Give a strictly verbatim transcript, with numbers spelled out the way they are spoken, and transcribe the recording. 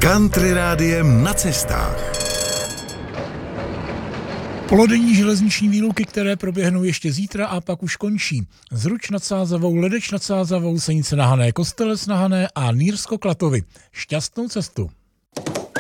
Country rádiem na cestách. Polodenní železniční výluky, které proběhnou ještě zítra a pak už končí. Zruč nad Sázavou, Ledeč nad Sázavou, Senice na Hané, Kostelec na Hané a Nýrsko Klatovy. Šťastnou cestu.